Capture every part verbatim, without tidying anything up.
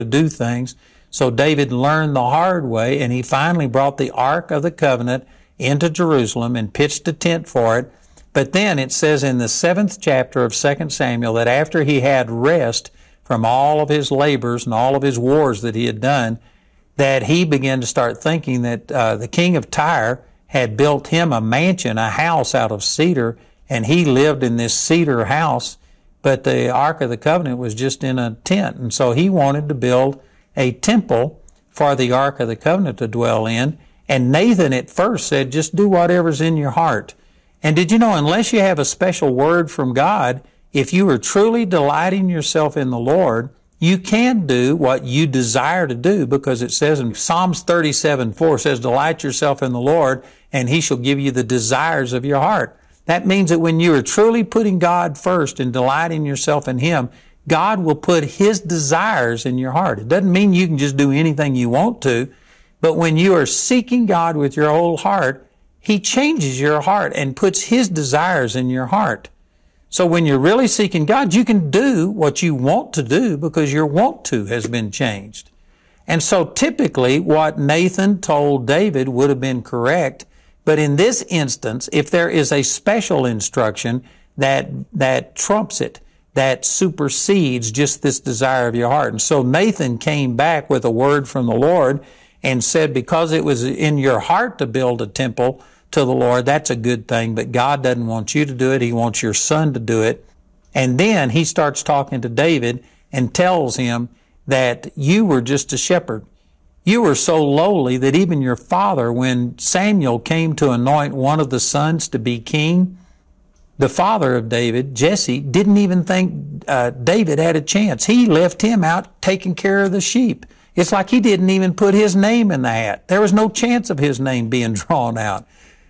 to do things. So David learned the hard way, and he finally brought the Ark of the Covenant into Jerusalem and pitched a tent for it. But then it says in the seventh chapter of Second Samuel that after he had rest from all of his labors and all of his wars that he had done, that he began to start thinking that uh, the king of Tyre had built him a mansion, a house out of cedar, and he lived in this cedar house, but the Ark of the Covenant was just in a tent. And so he wanted to build a temple for the Ark of the Covenant to dwell in. And Nathan at first said, just do whatever's in your heart. And did you know, unless you have a special word from God, if you are truly delighting yourself in the Lord, you can do what you desire to do, because it says in Psalms thirty-seven four says, delight yourself in the Lord, and He shall give you the desires of your heart. That means that when you are truly putting God first and delighting yourself in Him, God will put His desires in your heart. It doesn't mean you can just do anything you want to, but when you are seeking God with your whole heart, He changes your heart and puts His desires in your heart. So when you're really seeking God, you can do what you want to do because your want to has been changed. And so typically what Nathan told David would have been correct, but in this instance, if there is a special instruction that, that trumps it, that supersedes just this desire of your heart. And so Nathan came back with a word from the Lord and said, because it was in your heart to build a temple to the Lord, that's a good thing, but God doesn't want you to do it. He wants your son to do it. And then he starts talking to David and tells him that you were just a shepherd. You were so lowly that even your father, when Samuel came to anoint one of the sons to be king, the father of David, Jesse, didn't even think uh, David had a chance. He left him out taking care of the sheep. It's like he didn't even put his name in the hat. There was no chance of his name being drawn out.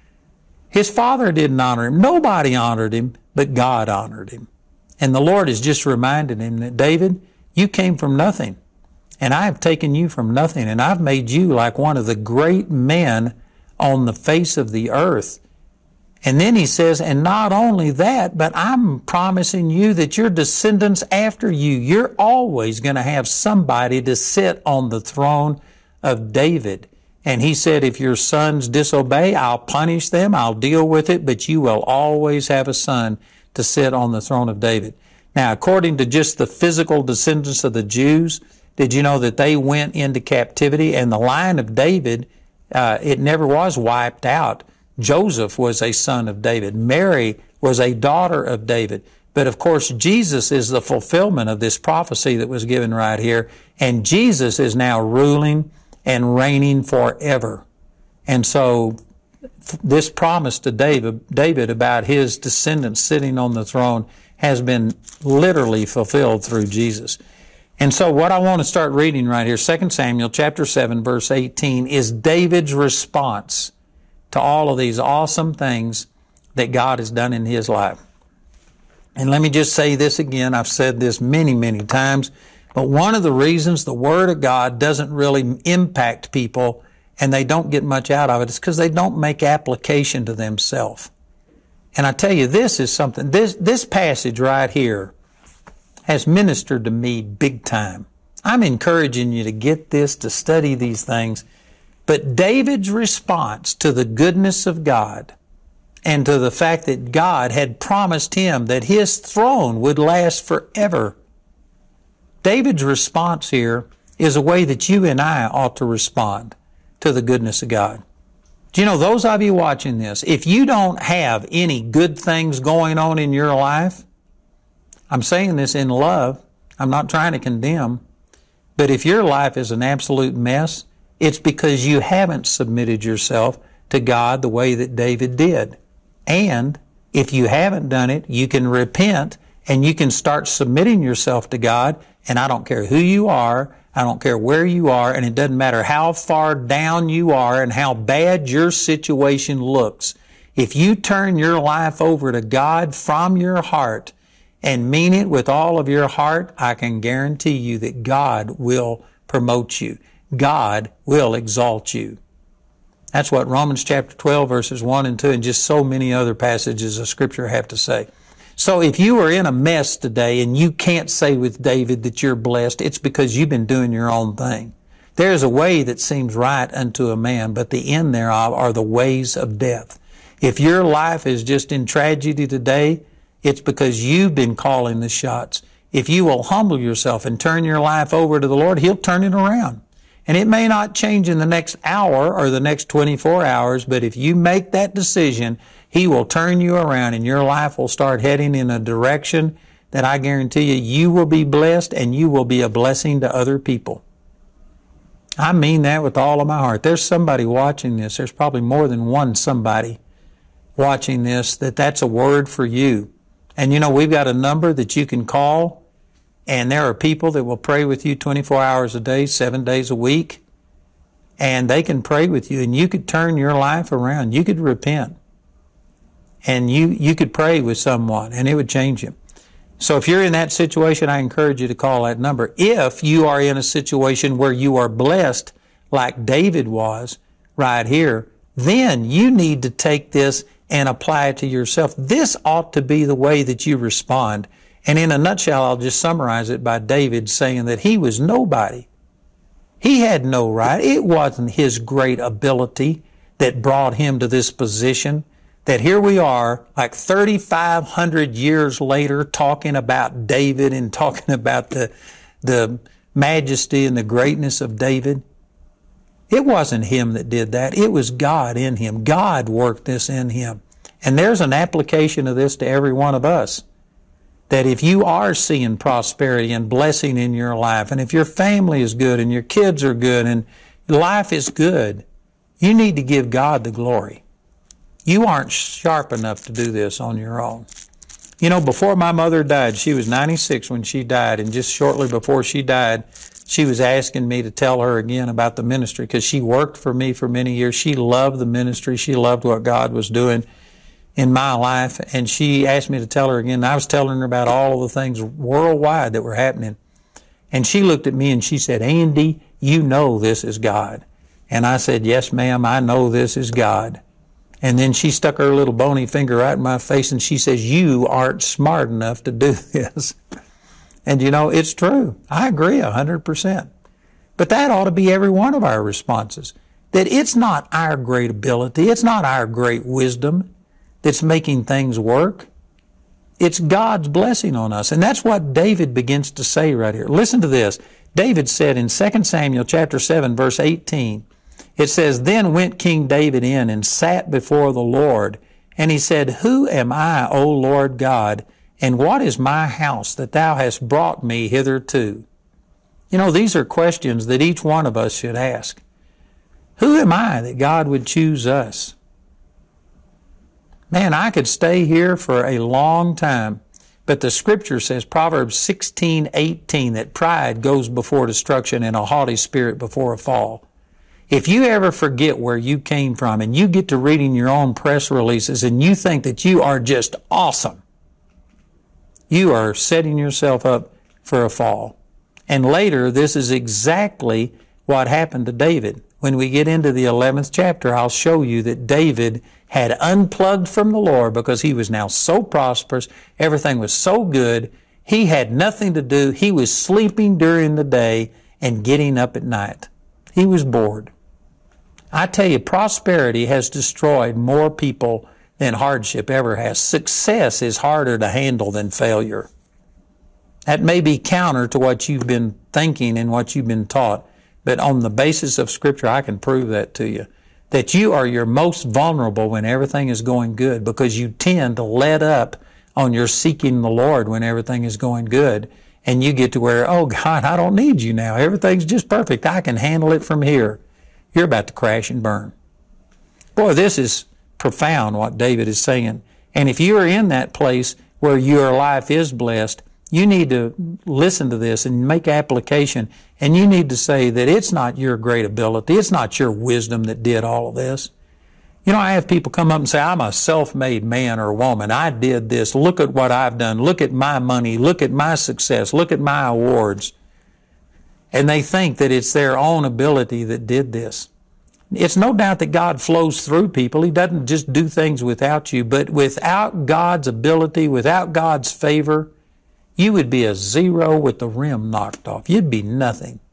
His father didn't honor him. Nobody honored him, but God honored him. And the Lord has just reminded him that, David, you came from nothing, and I have taken you from nothing, and I've made you like one of the great men on the face of the earth. And then he says, and not only that, but I'm promising you that your descendants after you, you're always going to have somebody to sit on the throne of David. And he said, if your sons disobey, I'll punish them, I'll deal with it, but you will always have a son to sit on the throne of David. Now, according to just the physical descendants of the Jews, did you know that they went into captivity? And the line of David, uh, it never was wiped out. Joseph was a son of David. Mary was a daughter of David. But of course, Jesus is the fulfillment of this prophecy that was given right here. And Jesus is now ruling and reigning forever. And so this promise to David, David about his descendants sitting on the throne has been literally fulfilled through Jesus. And so what I want to start reading right here, Second Samuel chapter seven, verse eighteen, is David's response to all of these awesome things that God has done in his life. And let me just say this again. I've said this many, many times. But one of the reasons the Word of God doesn't really impact people and they don't get much out of it is because they don't make application to themselves. And I tell you, this is something, this, this passage right here has ministered to me big time. I'm encouraging you to get this, to study these things. But David's response to the goodness of God and to the fact that God had promised him that his throne would last forever, David's response here is a way that you and I ought to respond to the goodness of God. Do you know, those of you watching this, if you don't have any good things going on in your life, I'm saying this in love, I'm not trying to condemn, but if your life is an absolute mess, it's because you haven't submitted yourself to God the way that David did. And if you haven't done it, you can repent and you can start submitting yourself to God. And I don't care who you are, I don't care where you are, and it doesn't matter how far down you are and how bad your situation looks. If you turn your life over to God from your heart and mean it with all of your heart, I can guarantee you that God will promote you. God will exalt you. That's what Romans chapter twelve verses one and two and just so many other passages of Scripture have to say. So if you are in a mess today and you can't say with David that you're blessed, it's because you've been doing your own thing. There is a way that seems right unto a man, but the end thereof are the ways of death. If your life is just in tragedy today, it's because you've been calling the shots. If you will humble yourself and turn your life over to the Lord, He'll turn it around. And it may not change in the next hour or the next twenty-four hours, but if you make that decision, He will turn you around and your life will start heading in a direction that I guarantee you, you will be blessed and you will be a blessing to other people. I mean that with all of my heart. There's somebody watching this. There's probably more than one somebody watching this that that's a word for you. And you know, we've got a number that you can call, and there are people that will pray with you twenty-four hours a day, seven days a week, and they can pray with you, and you could turn your life around. You could repent, and you, you could pray with someone, and it would change you. So if you're in that situation, I encourage you to call that number. If you are in a situation where you are blessed like David was right here, then you need to take this and apply it to yourself. This ought to be the way that you respond. And in a nutshell, I'll just summarize it by David saying that he was nobody. He had no right. It wasn't his great ability that brought him to this position. That here we are, like thirty-five hundred years later, talking about David and talking about the, the majesty and the greatness of David. It wasn't him that did that. It was God in him. God worked this in him. And there's an application of this to every one of us. That if you are seeing prosperity and blessing in your life, and if your family is good and your kids are good and life is good, you need to give God the glory. You aren't sharp enough to do this on your own. You know, before my mother died, she was ninety-six when she died, and just shortly before she died, she was asking me to tell her again about the ministry because she worked for me for many years. She loved the ministry. She loved what God was doing in my life, and she asked me to tell her again. I was telling her about all of the things worldwide that were happening. And she looked at me and she said, "Andy, you know this is God." And I said, "Yes, ma'am, I know this is God." And then she stuck her little bony finger right in my face and she says, "You aren't smart enough to do this." And you know, it's true. I agree a hundred percent. But that ought to be every one of our responses. That it's not our great ability, it's not our great wisdom that's making things work. It's God's blessing on us. And that's what David begins to say right here. Listen to this. David said in Second Samuel chapter seven, verse eighteen, it says, "Then went King David in and sat before the Lord, and he said, Who am I, O Lord God, and what is my house that thou hast brought me hitherto?" You know, these are questions that each one of us should ask. Who am I that God would choose us? Man, I could stay here for a long time, but the scripture says, Proverbs sixteen eighteen, that pride goes before destruction and a haughty spirit before a fall. If you ever forget where you came from and you get to reading your own press releases and you think that you are just awesome, you are setting yourself up for a fall. And later, this is exactly what happened to David. When we get into the eleventh chapter, I'll show you that David had unplugged from the Lord because he was now so prosperous. Everything was so good. He had nothing to do. He was sleeping during the day and getting up at night. He was bored. I tell you, prosperity has destroyed more people than hardship ever has. Success is harder to handle than failure. That may be counter to what you've been thinking and what you've been taught, but on the basis of Scripture, I can prove that to you. That you are your most vulnerable when everything is going good because you tend to let up on your seeking the Lord when everything is going good. And you get to where, oh God, I don't need you now. Everything's just perfect. I can handle it from here. You're about to crash and burn. Boy, this is profound what David is saying. And if you are in that place where your life is blessed, you need to listen to this and make application. And you need to say that it's not your great ability. It's not your wisdom that did all of this. You know, I have people come up and say, I'm a self-made man or woman. I did this. Look at what I've done. Look at my money. Look at my success. Look at my awards. And they think that it's their own ability that did this. It's no doubt that God flows through people. He doesn't just do things without you. But without God's ability, without God's favor, you would be a zero with the rim knocked off. You'd be nothing.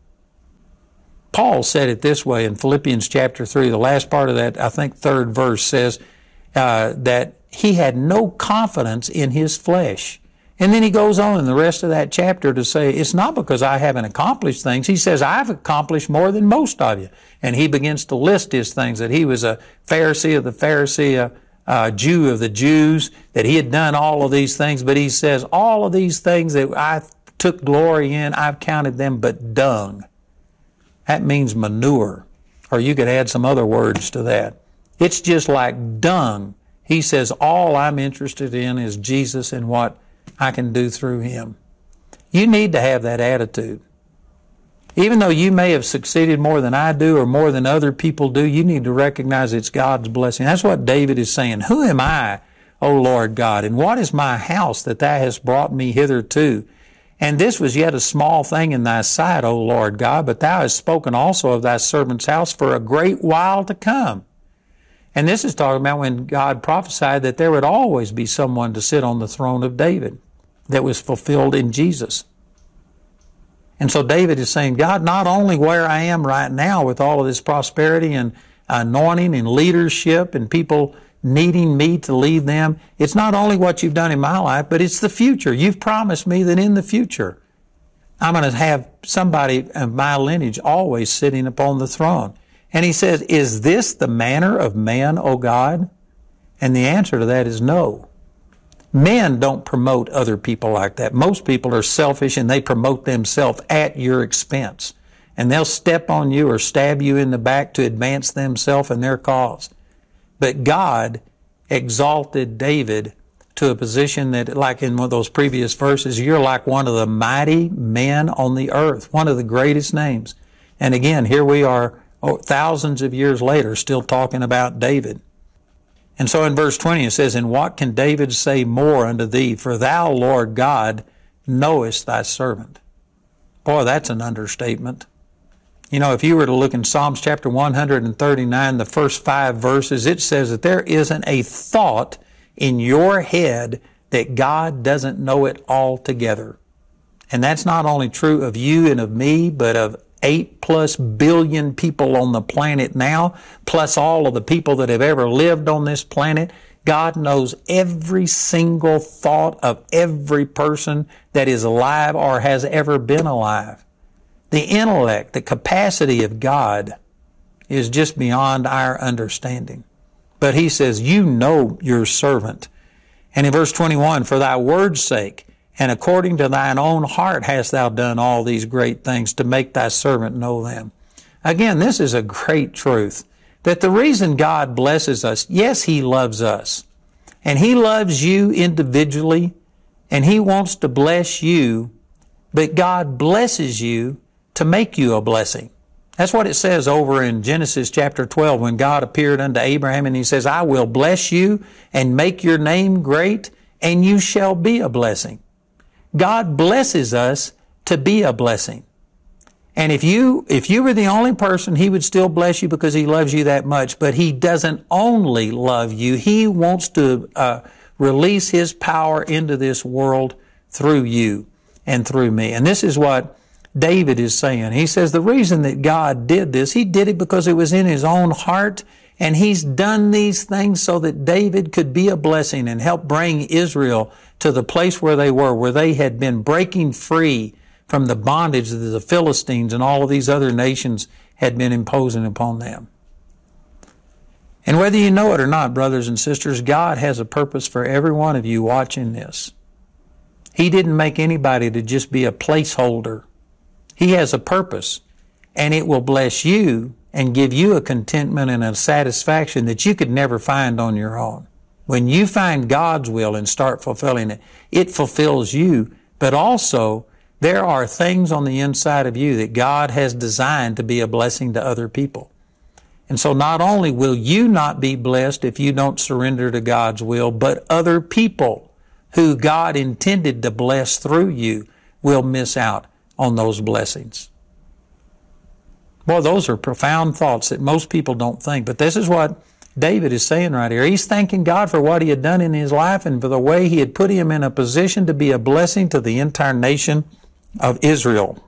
Paul said it this way in Philippians chapter three. The last part of that, I think, third verse says uh, that he had no confidence in his flesh. And then he goes on in the rest of that chapter to say, it's not because I haven't accomplished things. He says, I've accomplished more than most of you. And he begins to list his things, that he was a Pharisee of the Pharisee, a, a Jew of the Jews, that he had done all of these things. But he says, all of these things that I took glory in, I've counted them but dung. That means manure. Or you could add some other words to that. It's just like dung. He says, all I'm interested in is Jesus and what I can do through him. You need to have that attitude. Even though you may have succeeded more than I do or more than other people do, you need to recognize it's God's blessing. That's what David is saying. Who am I, O Lord God? And what is my house that thou hast brought me hitherto? And this was yet a small thing in thy sight, O Lord God, but thou hast spoken also of thy servant's house for a great while to come. And this is talking about when God prophesied that there would always be someone to sit on the throne of David. That was fulfilled in Jesus. And so David is saying, God, not only where I am right now with all of this prosperity and anointing and leadership and people needing me to lead them, it's not only what you've done in my life, but it's the future. You've promised me that in the future, I'm going to have somebody of my lineage always sitting upon the throne. And he says, is this the manner of man, O God? And the answer to that is no. Men don't promote other people like that. Most people are selfish and they promote themselves at your expense. And they'll step on you or stab you in the back to advance themselves and their cause. But God exalted David to a position that, like in one of those previous verses, you're like one of the mighty men on the earth, one of the greatest names. And again, here we are oh, thousands of years later still talking about David. And so in verse twenty it says, and what can David say more unto thee? For thou, Lord God, knowest thy servant. Boy, that's an understatement. You know, if you were to look in Psalms chapter one thirty-nine, the first five verses, it says that there isn't a thought in your head that God doesn't know it altogether. And that's not only true of you and of me, but of eight plus billion people on the planet now, plus all of the people that have ever lived on this planet. God knows every single thought of every person that is alive or has ever been alive. The intellect, the capacity of God is just beyond our understanding. But he says, you know your servant. And in verse twenty-one, for thy word's sake, and according to thine own heart hast thou done all these great things to make thy servant know them. Again, this is a great truth, that the reason God blesses us, yes, he loves us. And he loves you individually, and he wants to bless you, but God blesses you to make you a blessing. That's what it says over in Genesis chapter twelve when God appeared unto Abraham and he says, I will bless you and make your name great, and you shall be a blessing. God blesses us to be a blessing. And if you, if you were the only person, he would still bless you because he loves you that much. But he doesn't only love you. He wants to uh, release his power into this world through you and through me. And this is what David is saying. He says the reason that God did this, he did it because it was in his own heart. And he's done these things so that David could be a blessing and help bring Israel to the place where they were, where they had been breaking free from the bondage that the Philistines and all of these other nations had been imposing upon them. And whether you know it or not, brothers and sisters, God has a purpose for every one of you watching this. He didn't make anybody to just be a placeholder. He has a purpose, and it will bless you and give you a contentment and a satisfaction that you could never find on your own. When you find God's will and start fulfilling it, it fulfills you, but also there are things on the inside of you that God has designed to be a blessing to other people. And so not only will you not be blessed if you don't surrender to God's will, but other people who God intended to bless through you will miss out on those blessings. Boy, those are profound thoughts that most people don't think. But this is what David is saying right here. He's thanking God for what he had done in his life and for the way he had put him in a position to be a blessing to the entire nation of Israel.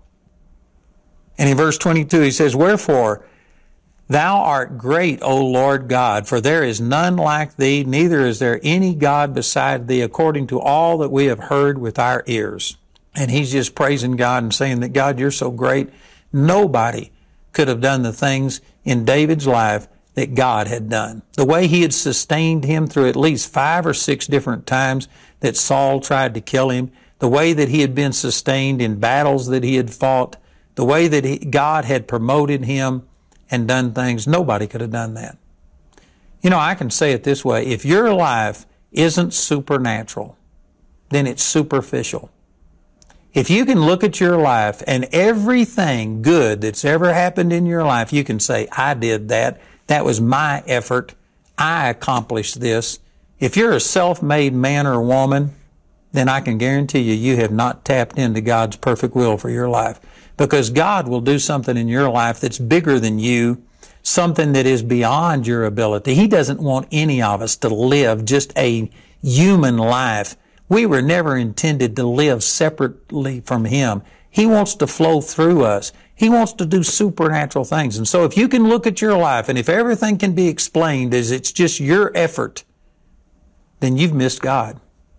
And in verse twenty-two he says, "Wherefore thou art great, O Lord God, for there is none like thee, neither is there any God beside thee, according to all that we have heard with our ears." And he's just praising God and saying that, God, you're so great. Nobody could have done the things in David's life that God had done. The way he had sustained him through at least five or six different times that Saul tried to kill him, the way that he had been sustained in battles that he had fought, the way that he, God had promoted him and done things, nobody could have done that. You know, I can say it this way. If your life isn't supernatural, then it's superficial. If you can look at your life and everything good that's ever happened in your life, you can say, I did that. That was my effort. I accomplished this. If you're a self-made man or woman, then I can guarantee you, you have not tapped into God's perfect will for your life. Because God will do something in your life that's bigger than you, something that is beyond your ability. He doesn't want any of us to live just a human life. We were never intended to live separately from Him. He wants to flow through us. He wants to do supernatural things. And so if you can look at your life and if everything can be explained as it's just your effort, then you've missed God.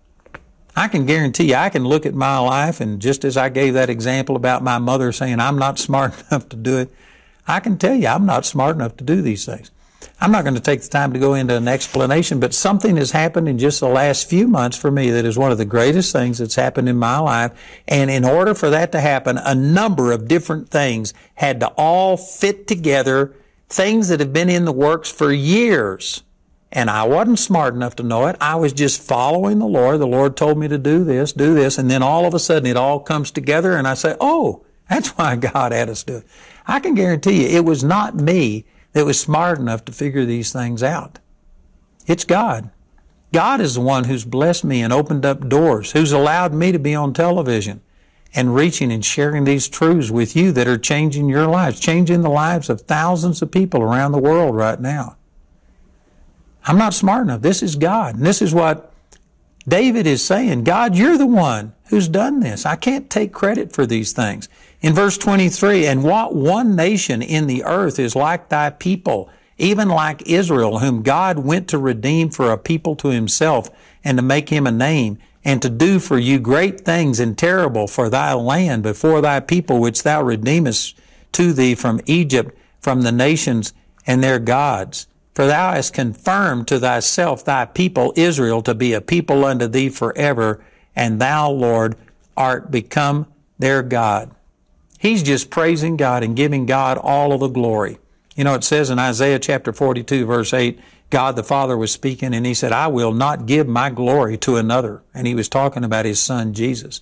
I can guarantee you, I can look at my life, and just as I gave that example about my mother saying, I'm not smart enough to do it, I can tell you I'm not smart enough to do these things. I'm not going to take the time to go into an explanation, but something has happened in just the last few months for me that is one of the greatest things that's happened in my life. And in order for that to happen, a number of different things had to all fit together, things that have been in the works for years. And I wasn't smart enough to know it. I was just following the Lord. The Lord told me to do this, do this, and then all of a sudden it all comes together and I say, oh, that's why God had us do it. I can guarantee you it was not me that was smart enough to figure these things out. It's God. God is the one who's blessed me and opened up doors, who's allowed me to be on television and reaching and sharing these truths with you that are changing your lives, changing the lives of thousands of people around the world right now. I'm not smart enough. This is God. And this is what David is saying. God, you're the one who's done this. I can't take credit for these things. In verse twenty-three, and what one nation in the earth is like thy people, even like Israel, whom God went to redeem for a people to himself and to make him a name, and to do for you great things and terrible for thy land before thy people, which thou redeemest to thee from Egypt, from the nations and their gods. For thou hast confirmed to thyself thy people Israel to be a people unto thee forever, and thou, Lord, art become their God. He's just praising God and giving God all of the glory. You know, it says in Isaiah chapter forty-two, verse eight, God the Father was speaking and he said, I will not give my glory to another. And he was talking about his son, Jesus.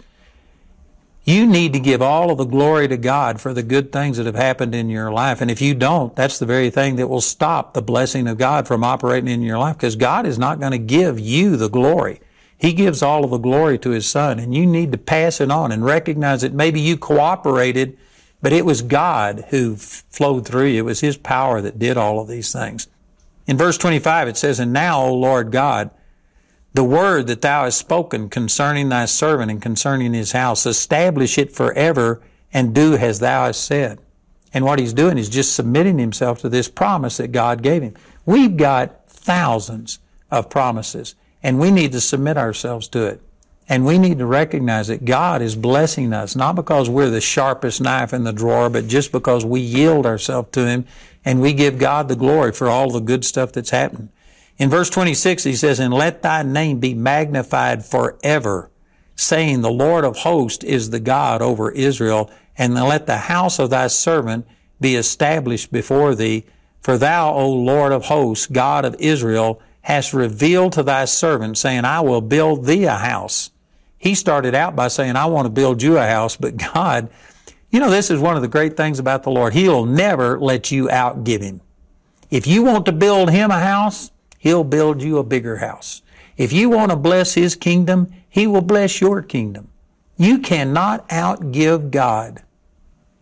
You need to give all of the glory to God for the good things that have happened in your life. And if you don't, that's the very thing that will stop the blessing of God from operating in your life, because God is not going to give you the glory. He gives all of the glory to his son, and you need to pass it on and recognize that maybe you cooperated, but it was God who flowed through you. It was his power that did all of these things. In verse twenty-five it says, And now, O Lord God, the word that thou hast spoken concerning thy servant and concerning his house, establish it forever and do as thou hast said. And what he's doing is just submitting himself to this promise that God gave him. We've got thousands of promises, and we need to submit ourselves to it. And we need to recognize that God is blessing us, not because we're the sharpest knife in the drawer, but just because we yield ourselves to him and we give God the glory for all the good stuff that's happened. In verse twenty-six, he says, And let thy name be magnified forever, saying, The Lord of hosts is the God over Israel, and let the house of thy servant be established before thee. For thou, O Lord of hosts, God of Israel, hast revealed to thy servant, saying, I will build thee a house. He started out by saying, I want to build you a house, but God, you know, this is one of the great things about the Lord. He'll never let you outgive him. If you want to build him a house, he'll build you a bigger house. If you want to bless his kingdom, he will bless your kingdom. You cannot outgive God.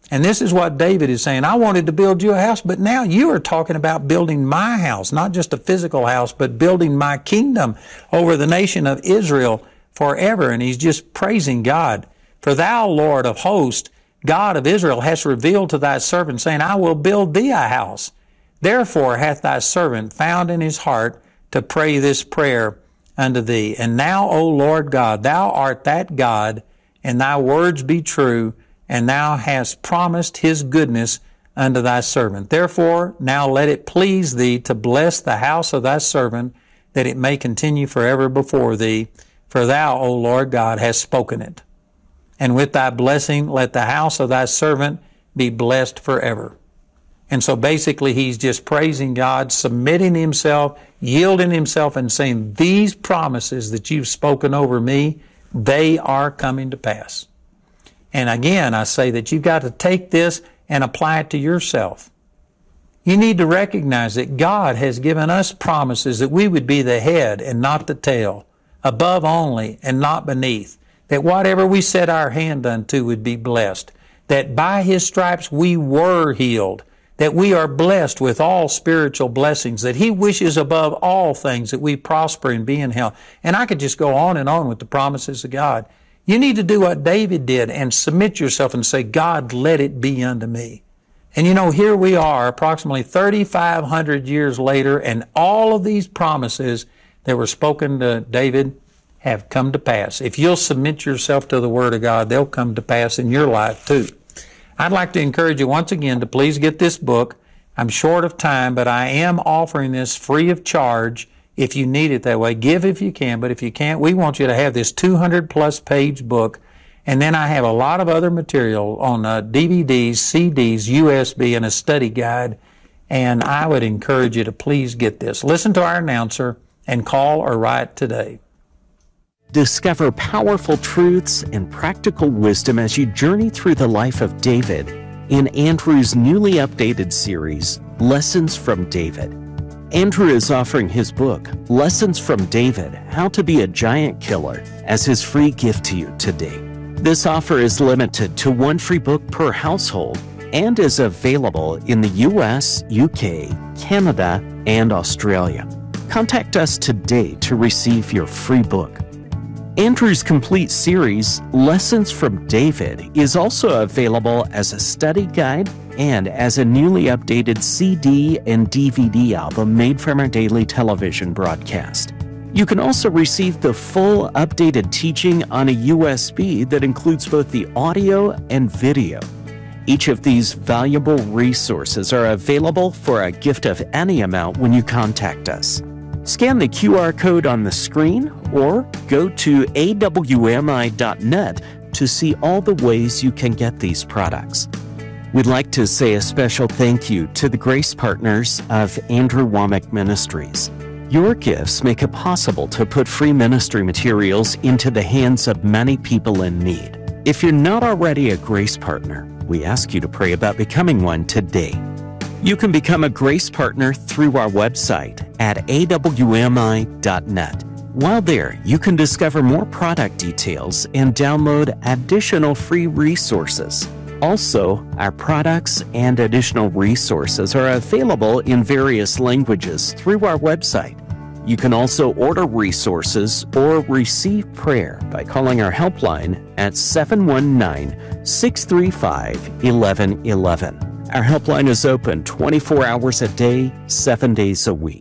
And this is what David is saying. I wanted to build you a house, but now you are talking about building my house, not just a physical house, but building my kingdom over the nation of Israel forever. And he's just praising God. For thou, Lord of hosts, God of Israel, hast revealed to thy servant, saying, I will build thee a house. Therefore hath thy servant found in his heart to pray this prayer unto thee. And now, O Lord God, thou art that God, and thy words be true, and thou hast promised his goodness unto thy servant. Therefore, now let it please thee to bless the house of thy servant, that it may continue forever before thee. For thou, O Lord God, hast spoken it. And with thy blessing, let the house of thy servant be blessed forever. And so basically, he's just praising God, submitting himself, yielding himself, and saying, these promises that you've spoken over me, they are coming to pass. And again, I say that you've got to take this and apply it to yourself. You need to recognize that God has given us promises that we would be the head and not the tail, above only and not beneath, that whatever we set our hand unto would be blessed, that by his stripes we were healed, that we are blessed with all spiritual blessings, that he wishes above all things that we prosper and be in health. And I could just go on and on with the promises of God. You need to do what David did and submit yourself and say, God, let it be unto me. And you know, here we are approximately thirty-five hundred years later, and all of these promises that were spoken to David have come to pass. If you'll submit yourself to the Word of God, they'll come to pass in your life too. I'd like to encourage you once again to please get this book. I'm short of time, but I am offering this free of charge if you need it that way. Give if you can, but if you can't, we want you to have this two hundred plus page book. And then I have a lot of other material on uh, D V Ds, C Ds, U S B, and a study guide. And I would encourage you to please get this. Listen to our announcer and call or write today. Discover powerful truths and practical wisdom as you journey through the life of David in Andrew's newly updated series, Lessons from David. Andrew is offering his book, Lessons from David, How to Be a Giant Killer, as his free gift to you today. This offer is limited to one free book per household and is available in the U S, U K, Canada, and Australia. Contact us today to receive your free book. Andrew's complete series, Lessons from David, is also available as a study guide and as a newly updated C D and D V D album made from our daily television broadcast. You can also receive the full updated teaching on a U S B that includes both the audio and video. Each of these valuable resources are available for a gift of any amount when you contact us. Scan the Q R code on the screen or go to A W M I dot net to see all the ways you can get these products. We'd like to say a special thank you to the Grace Partners of Andrew Wommack Ministries. Your gifts make it possible to put free ministry materials into the hands of many people in need. If you're not already a Grace Partner, we ask you to pray about becoming one today. You can become a Grace Partner through our website at A W M I dot net. While there, you can discover more product details and download additional free resources. Also, our products and additional resources are available in various languages through our website. You can also order resources or receive prayer by calling our helpline at seven one nine, six three five, one one one one. Our helpline is open twenty-four hours a day, seven days a week.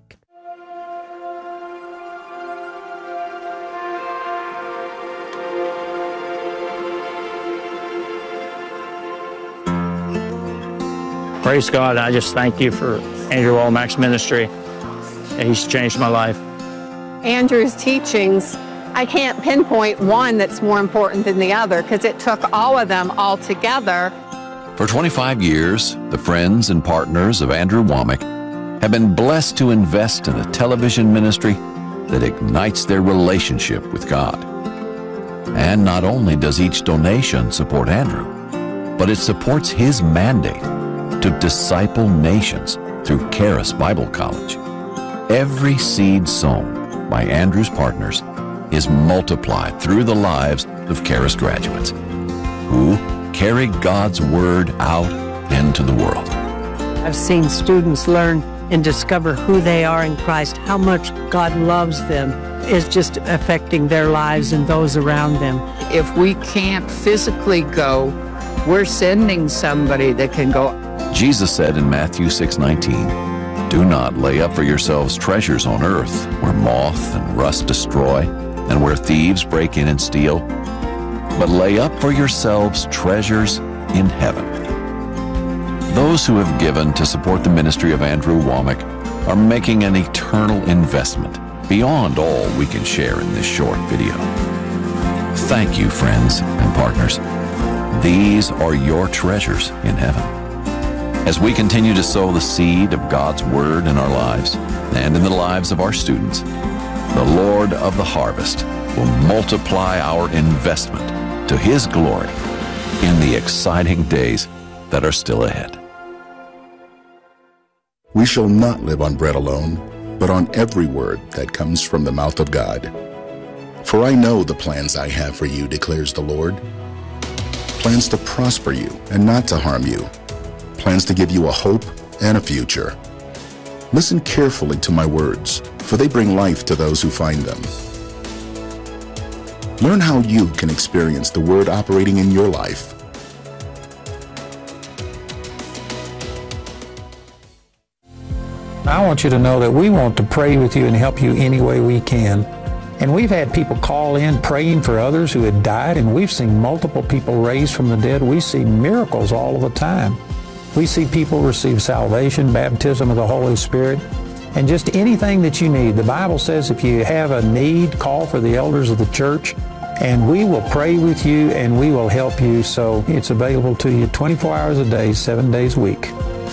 Praise God. I just thank you for Andrew Wommack's ministry. He's changed my life. Andrew's teachings, I can't pinpoint one that's more important than the other because it took all of them all together. For twenty-five years, the friends and partners of Andrew Wommack have been blessed to invest in a television ministry that ignites their relationship with God. And not only does each donation support Andrew, but it supports his mandate to disciple nations through Charis Bible College. Every seed sown by Andrew's partners is multiplied through the lives of Charis graduates, who carry God's Word out into the world. I've seen students learn and discover who they are in Christ, how much God loves them is just affecting their lives and those around them. If we can't physically go, we're sending somebody that can go. Jesus said in Matthew six nineteen, "Do not lay up for yourselves treasures on earth, where moth and rust destroy, and where thieves break in and steal, but lay up for yourselves treasures in heaven." Those who have given to support the ministry of Andrew Wommack are making an eternal investment beyond all we can share in this short video. Thank you, friends and partners. These are your treasures in heaven. As we continue to sow the seed of God's Word in our lives and in the lives of our students, the Lord of the harvest will multiply our investment to His glory in the exciting days that are still ahead. We shall not live on bread alone, but on every word that comes from the mouth of God. For I know the plans I have for you, declares the Lord. Plans to prosper you and not to harm you. Plans to give you a hope and a future. Listen carefully to my words, for they bring life to those who find them. Learn how you can experience the Word operating in your life. I want you to know that we want to pray with you and help you any way we can. And we've had people call in praying for others who had died, and we've seen multiple people raised from the dead. We see miracles all the time. We see people receive salvation, baptism of the Holy Spirit, and just anything that you need. The Bible says if you have a need, call for the elders of the church, and we will pray with you and we will help you. So it's available to you twenty-four hours a day, seven days a week.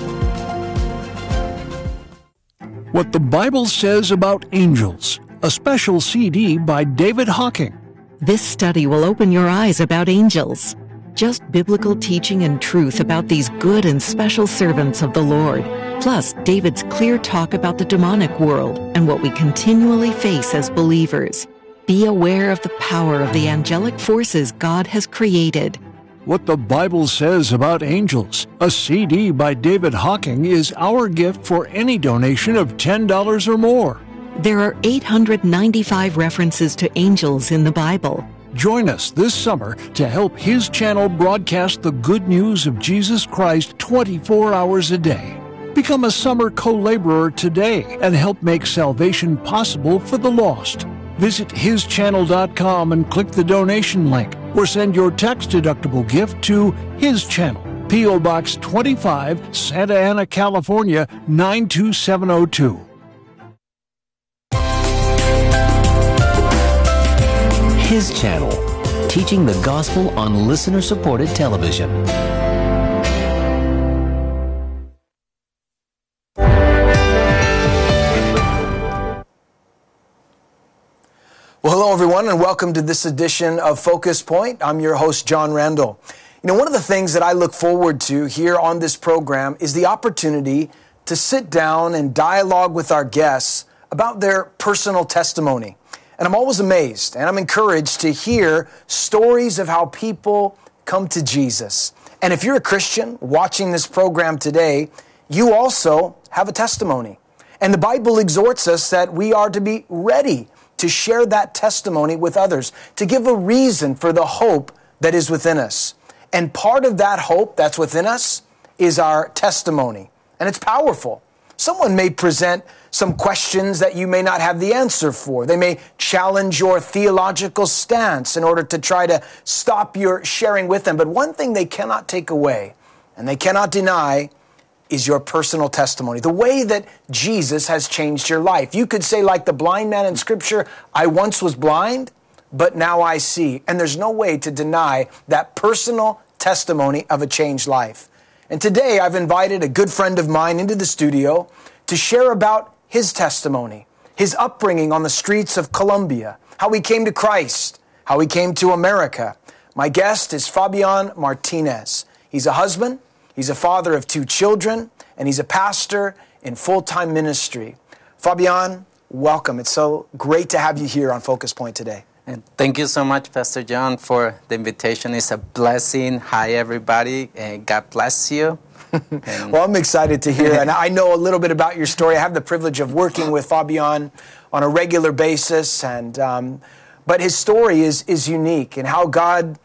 What the Bible Says About Angels, a special C D by David Hocking. This study will open your eyes about angels. Just biblical teaching and truth about these good and special servants of the Lord. Plus, David's clear talk about the demonic world and what we continually face as believers. Be aware of the power of the angelic forces God has created. What the Bible Says About Angels, a C D by David Hocking, is our gift for any donation of ten dollars or more. There are eight hundred ninety-five references to angels in the Bible. Join us this summer to help His channel broadcast the good news of Jesus Christ twenty-four hours a day. Become a summer co-laborer today and help make salvation possible for the lost. Visit his channel dot com and click the donation link, or send your tax-deductible gift to His Channel, P O Box twenty-five, Santa Ana, California, nine two seven oh two. His Channel, teaching the gospel on listener-supported television. Well, hello, everyone, and welcome to this edition of Focus Point. I'm your host, John Randall. You know, one of the things that I look forward to here on this program is the opportunity to sit down and dialogue with our guests about their personal testimony. And I'm always amazed and I'm encouraged to hear stories of how people come to Jesus. And if you're a Christian watching this program today, you also have a testimony. And the Bible exhorts us that we are to be ready to share that testimony with others, to give a reason for the hope that is within us. And part of that hope that's within us is our testimony. And it's powerful. Someone may present some questions that you may not have the answer for. They may challenge your theological stance in order to try to stop your sharing with them. But one thing they cannot take away and they cannot deny is your personal testimony, the way that Jesus has changed your life. You could say, like the blind man in Scripture, I once was blind, but now I see. And there's no way to deny that personal testimony of a changed life. And today I've invited a good friend of mine into the studio to share about his testimony, his upbringing on the streets of Colombia, how he came to Christ, how he came to America. My guest is Fabian Martinez. He's a husband, he's a father of two children, and he's a pastor in full-time ministry. Fabian, welcome. It's so great to have you here on Focus Point today. And thank you so much, Pastor John, for the invitation. It's a blessing. Hi, everybody, and God bless you. Well, I'm excited to hear, and I know a little bit about your story. I have the privilege of working with Fabian on a regular basis, and um, but his story is is unique, and how God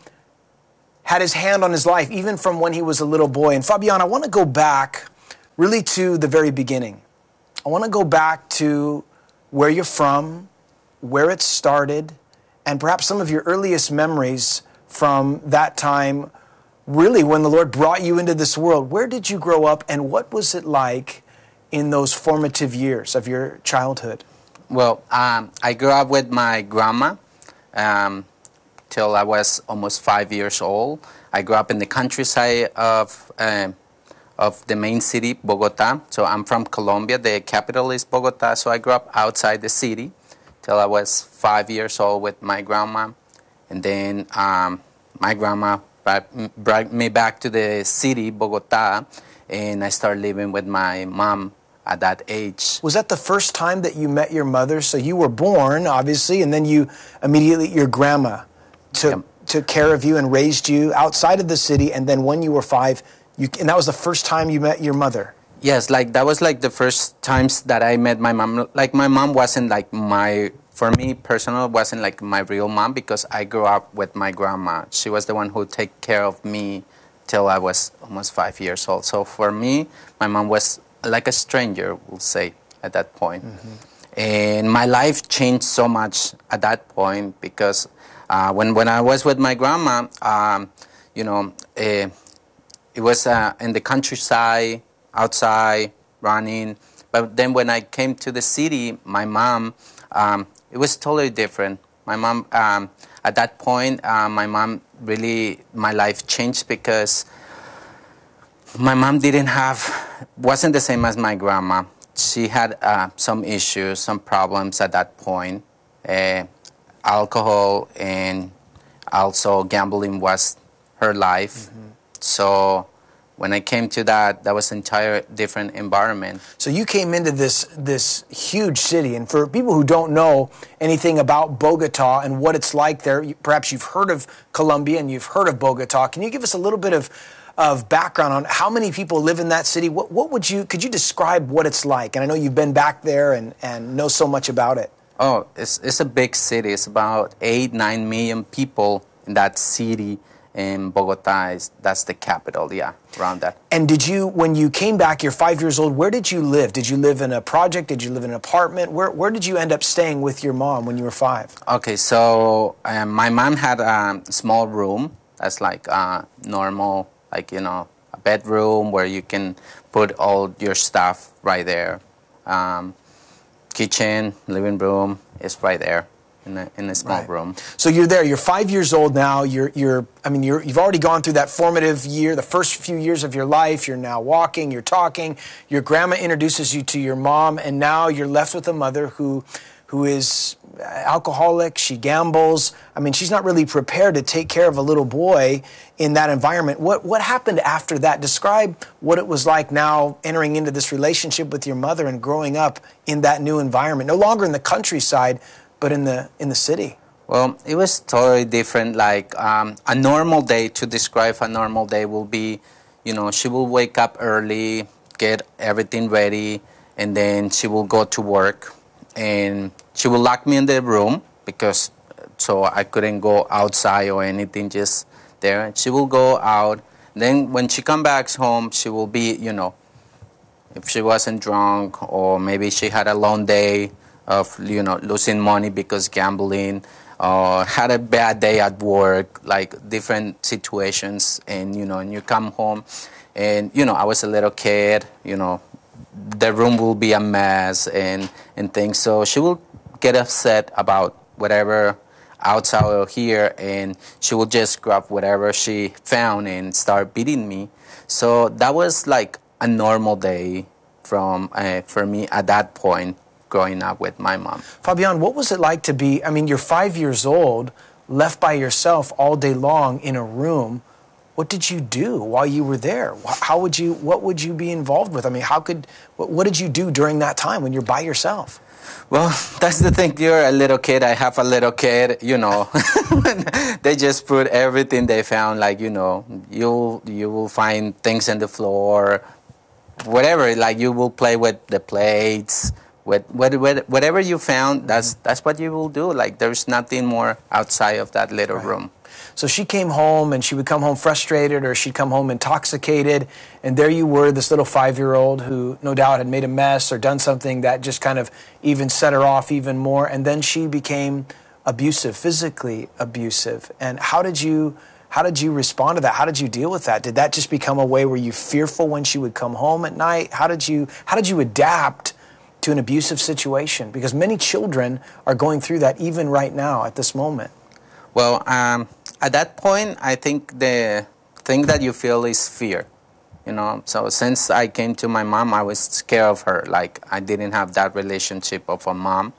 had his hand on his life, even from when he was a little boy. And Fabian, I want to go back really to the very beginning. I want to go back to where you're from, where it started, and perhaps some of your earliest memories from that time, really when the Lord brought you into this world. Where did you grow up, and what was it like in those formative years of your childhood? Well, um, I grew up with my grandma um, till I was almost five years old. I grew up in the countryside of uh, of the main city, Bogota. So I'm from Colombia. The capital is Bogota. So I grew up outside the city till I was five years old with my grandma. And then um, my grandma brought, brought me back to the city, Bogota, and I started living with my mom at that age. Was that the first time that you met your mother? So you were born, obviously, and then you immediately, your grandma took, yep. took care of you and raised you outside of the city, and then when you were five, you, and that was the first time you met your mother? Yes, like that was like the first times that I met my mom. Like my mom wasn't like my, for me personal, wasn't like my real mom, because I grew up with my grandma. She was the one who took care of me till I was almost five years old. So for me, my mom was like a stranger, we'll say, at that point. Mm-hmm. And my life changed so much at that point, because uh, when, when I was with my grandma, um, you know, uh, it was uh, in the countryside, outside, running. But then when I came to the city, my mom, um, it was totally different. My mom, um, at that point, uh, my mom really, my life changed, because my mom didn't have, wasn't the same as my grandma. She had uh, some issues, some problems at that point. Uh, alcohol and also gambling was her life. Mm-hmm. So when I came to that, that was an entire different environment. So you came into this this huge city, and for people who don't know anything about Bogota and what it's like there, perhaps you've heard of Colombia and you've heard of Bogota. Can you give us a little bit of of background on how many people live in that city? What, what would you, could you describe what it's like? And I know you've been back there and, and know so much about it. Oh, it's, it's a big city. It's about eight, nine million people in that city. In Bogota, is, that's the capital, yeah, around that. And did you, when you came back, you're five years old, where did you live? Did you live in a project? Did you live in an apartment? Where, where did you end up staying with your mom when you were five? Okay, so um, my mom had a small room. That's like uh, normal, like, you know, a bedroom where you can put all your stuff right there. Um, kitchen, living room is right there in a, in a small right. room. So you're there. You're five years old now. You're, you're. I mean, you're, you've already gone through that formative year, the first few years of your life. You're now walking. You're talking. Your grandma introduces you to your mom, and now you're left with a mother who, who is alcoholic. She gambles. I mean, she's not really prepared to take care of a little boy in that environment. What what happened after that? Describe what it was like now entering into this relationship with your mother and growing up in that new environment. No longer in the countryside, but in the in the city. Well, it was totally different. Like um, a normal day, to describe a normal day will be, you know, she will wake up early, get everything ready, and then she will go to work. And she will lock me in the room, because so I couldn't go outside or anything, just there. And she will go out. Then when she comes back home, she will be, you know, if she wasn't drunk, or maybe she had a long day of, you know, losing money because gambling, or had a bad day at work, like different situations. And, you know, and you come home and, you know, I was a little kid, you know, the room will be a mess and, and things. So she will get upset about whatever outside or here, and she will just grab whatever she found and start beating me. So that was like a normal day from uh, for me at that point, growing up with my mom. Fabian, what was it like to be, I mean, you're five years old, left by yourself all day long in a room. what did you do while you were there? How would you, what would you be involved with? I mean, how could, what, what did you do during that time when you're by yourself? Well, that's the thing. You're a little kid. I have a little kid, you know. They just put everything they found, like, you know, you'll, you will find things on the floor, whatever. Like, you will play with the plates, with, with, with whatever you found, that's, that's what you will do. Like, there's nothing more outside of that little right. room. So she came home, and she would come home frustrated, or she'd come home intoxicated, and there you were, this little five-year-old who no doubt had made a mess or done something that just kind of even set her off even more, and then she became abusive, physically abusive. And how did you, how did you respond to that? How did you deal with that? Did that just become a way where you fearful when she would come home at night? How did you, how did you adapt to an abusive situation? Because many children are going through that even right now at this moment. Well, um, at that point, I think the thing that you feel is fear, you know. So since I came to my mom, I was scared of her. Like, I didn't have that relationship of a mom.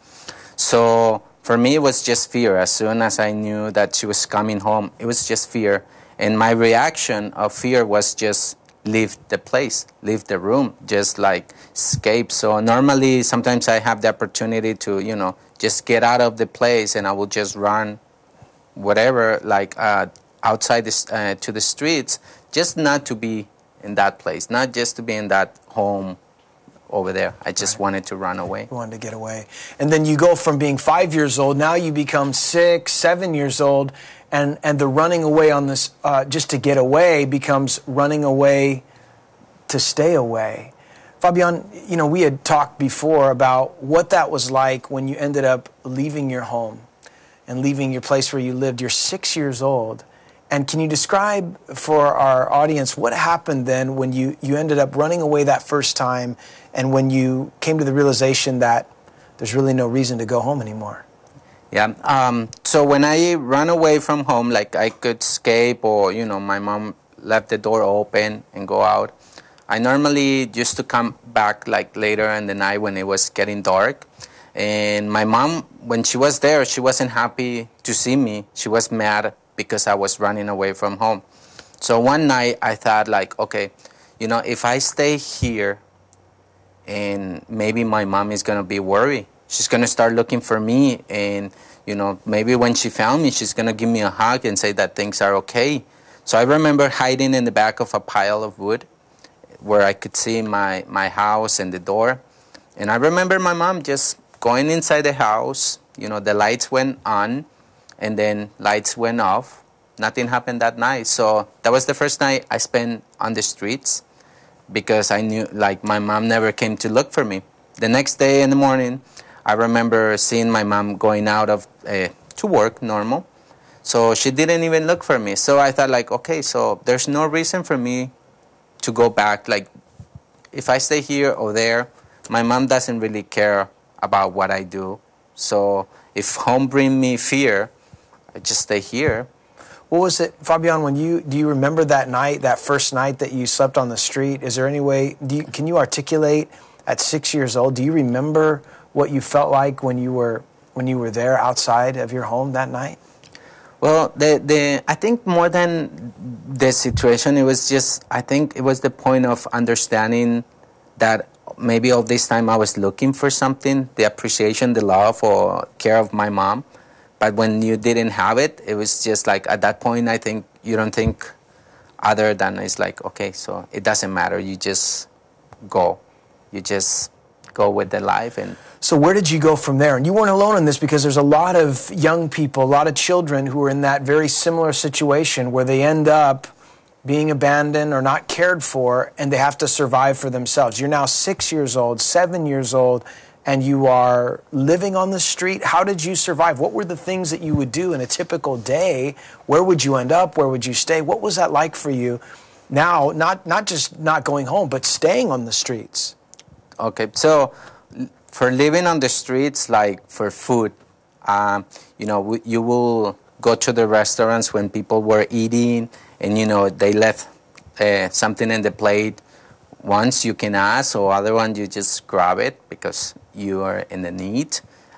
So for me, it was just fear. As soon as I knew that she was coming home, it was just fear. And my reaction of fear was just leave the place, leave the room, just like escape. So normally, sometimes I have the opportunity to, you know, just get out of the place, and I will just run whatever, like uh, outside this, uh, to the streets, just not to be in that place, not just to be in that home over there. I just right. wanted to run away. You wanted to get away. And then you go from being five years old, now you become six, seven years old, and, and the running away on this, uh, just to get away, becomes running away to stay away. Fabian, you know, we had talked before about what that was like when you ended up leaving your home and leaving your place where you lived. You're six years old. And can you describe for our audience what happened then when you, you ended up running away that first time, and when you came to the realization that there's really no reason to go home anymore? Yeah, um, so when I ran away from home, like I could escape, or, you know, my mom left the door open and go out, I normally used to come back like later in the night when it was getting dark. And my mom, when she was there, she wasn't happy to see me. She was mad because I was running away from home. So one night I thought, like, okay, you know, if I stay here, and maybe my mom is going to be worried. She's going to start looking for me, and, you know, maybe when she found me, she's going to give me a hug and say that things are okay. So I remember hiding in the back of a pile of wood where I could see my, my house and the door. And I remember my mom just going inside the house. You know, the lights went on, and then lights went off. Nothing happened that night. So that was the first night I spent on the streets, because I knew, like, my mom never came to look for me. The next day in the morning, I remember seeing my mom going out of uh, to work normal. So she didn't even look for me. So I thought, like, okay, so there's no reason for me to go back. Like, if I stay here or there, my mom doesn't really care about what I do. So if home bring me fear, I just stay here. What was it, Fabian, when you, do you remember that night, that first night that you slept on the street? Is there any way, do you, can you articulate at six years old, do you remember what you felt like when you were, when you were there outside of your home that night? Well, the, the, I think more than the situation, it was just, I think it was the point of understanding that maybe all this time I was looking for something, the appreciation, the love, or care of my mom. But when you didn't have it, it was just like, at that point, I think you don't think other than it's like, okay, so it doesn't matter. You just go. You just go with the life. And so where did you go from there? And you weren't alone in this, because there's a lot of young people, a lot of children who are in that very similar situation where they end up being abandoned or not cared for, and they have to survive for themselves. You're now six years old, seven years old, and you are living on the street. How did you survive? What were the things that you would do in a typical day? Where would you end up? Where would you stay? What was that like for you now, not, not just not going home, but staying on the streets? Okay, so for living on the streets, like for food, um, you know, you will go to the restaurants when people were eating, and, you know, they left uh, something in the plate. Once you can ask, or other one you just grab it because you are in the need.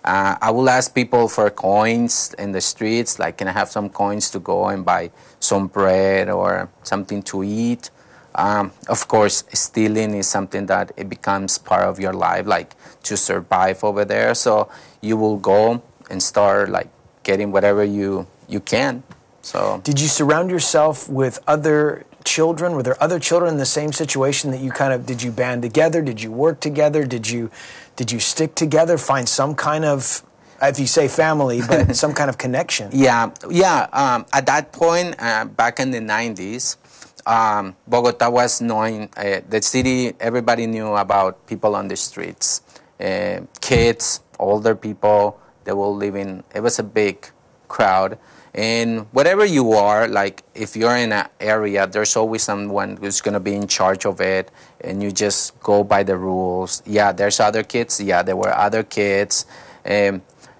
Uh, I will ask people for coins in the streets, like, can I have some coins to go and buy some bread or something to eat? Um, of course, stealing is something that it becomes part of your life, like to survive over there. So you will go and start like getting whatever you, you can. So did you surround yourself with other children? Were there other children in the same situation that you kind of, did you band together? Did you work together? Did you, did you stick together, find some kind of, if you say family, but some kind of connection? Yeah, yeah. Um, at that point, uh, back in the nineties, um, Bogota was knowing, uh, the city, everybody knew about people on the streets. Uh, kids, older people, they were living, it was a big crowd. And whatever you are, like if you're in an area, there's always someone who's going to be in charge of it, and you just go by the rules. Yeah, there's other kids. Yeah, there were other kids. Um,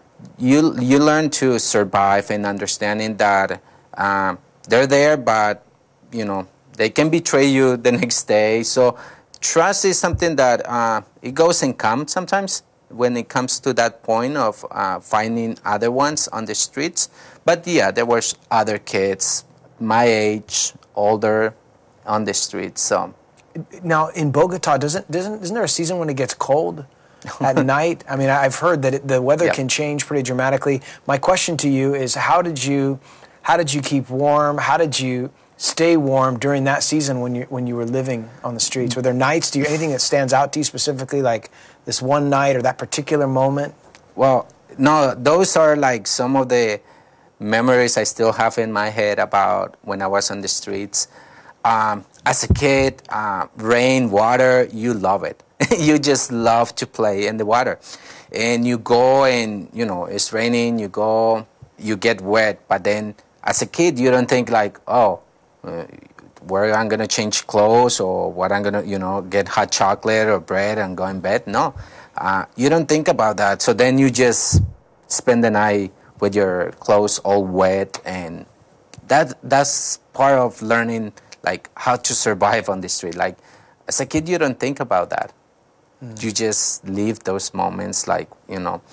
you you learn to survive and understanding that uh, they're there, but you know they can betray you the next day. So trust is something that uh, it goes and comes sometimes when it comes to that point of uh, finding other ones on the streets. But yeah, there were other kids my age, older, on the streets. So now in Bogota, doesn't doesn't isn't there a season when it gets cold at night? I mean, I've heard that it, the weather Yep. can change pretty dramatically. My question to you is, how did you how did you keep warm? How did you stay warm during that season when you when you were living on the streets? Were there nights? Do you anything that stands out to you specifically, like this one night or that particular moment? Well, no, those are like some of the memories I still have in my head about when I was on the streets. Um, as a kid, uh, rain, water, you love it. You just love to play in the water. And you go and, you know, it's raining, you go, you get wet. But then as a kid, you don't think like, oh, uh, where I'm going to change clothes or what I'm going to, you know, get hot chocolate or bread and go in bed. No, uh, you don't think about that. So then you just spend the night with your clothes all wet, and that that's part of learning like how to survive on the street. Like as a kid, you don't think about that. Mm. You just live those moments, like, you know.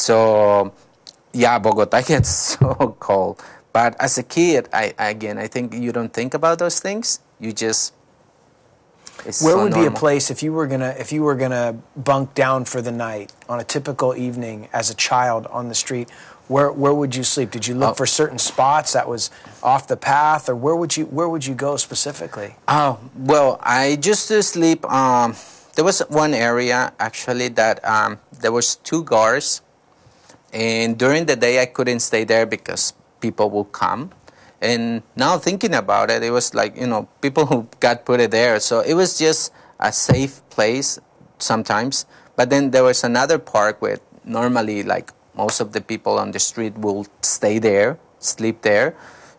So yeah, Bogota gets so cold. But as a kid, I again, I think you don't think about those things. You just it's Where so would normal. be a place if you were gonna if you were gonna bunk down for the night on a typical evening as a child on the street? Where where would you sleep? Did you look Oh. for certain spots that was off the path, or where would you where would you go specifically? Oh, well, I used to sleep. Um, there was one area actually that um, there was two guards, and during the day I couldn't stay there because people will come. And now thinking about it, it was like, you know, people who got put it there. So it was just a safe place sometimes. But then there was another park where normally like most of the people on the street will stay there, sleep there.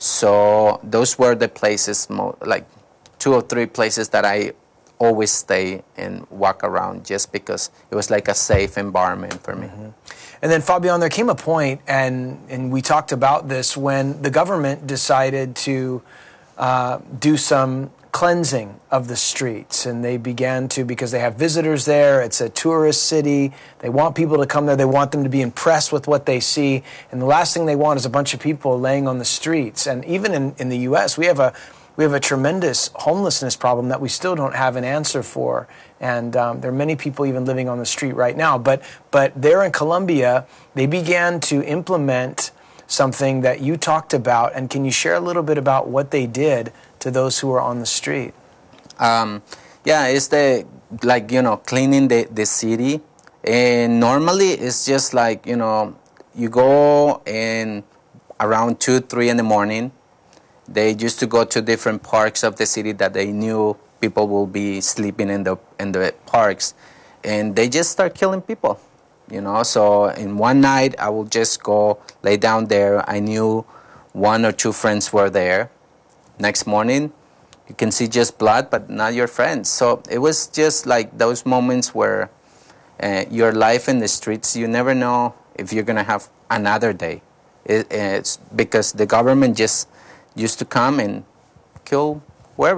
So those were the places, mo- like two or three places that I always stay and walk around just because it was like a safe environment for me. Mm-hmm. And then, Fabian, there came a point, and, and we talked about this, when the government decided to uh, do some cleansing of the streets. And they began to, because they have visitors there, it's a tourist city, they want people to come there, they want them to be impressed with what they see. And the last thing they want is a bunch of people laying on the streets. And even in, in the U S, we have a we have a tremendous homelessness problem that we still don't have an answer for. And um, there are many people even living on the street right now. But but there in Colombia, they began to implement something that you talked about. And can you share a little bit about what they did to those who are on the street? Um, yeah, it's the, like, you know, cleaning the, the city. And normally it's just like, you know, you go in around two, three in the morning. They used to go to different parks of the city that they knew people will be sleeping in the in the parks, and they just start killing people, you know. So in one night, I will just go lay down there. I knew one or two friends were there. Next morning, you can see just blood, but not your friends. So it was just like those moments where uh, your life in the streets, you never know if you're gonna have another day. It, it's because the government just used to come and kill whoever.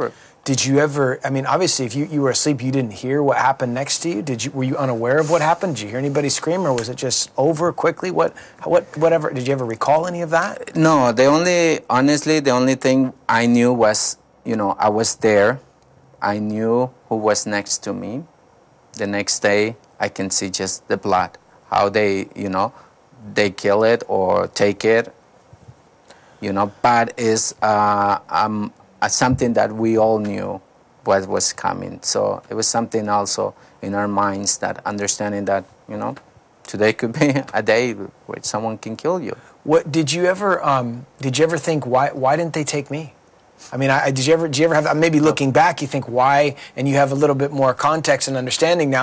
Did you ever, I mean, obviously, if you, you were asleep, you didn't hear what happened next to you? Did you, were you unaware of what happened? Did you hear anybody scream, or was it just over quickly? What, what, whatever, did you ever recall any of that? No, the only, honestly, the only thing I knew was, you know, I was there. I knew who was next to me. The next day, I can see just the blood, how they, you know, they kill it or take it, you know, but it's uh, um, uh, something that we all knew what was coming. So it was something also in our minds, that understanding that, you know, today could be a day where someone can kill you. What did you ever, um, did you ever think, why, why didn't they take me? I mean, I, did you ever, did you ever have, maybe looking back, you think why, and you have a little bit more context and understanding now.